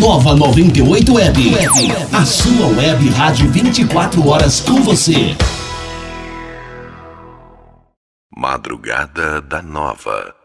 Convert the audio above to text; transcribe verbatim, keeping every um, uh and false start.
Nova noventa e oito Web. A sua web rádio vinte e quatro horas com você. Madrugada da Nova.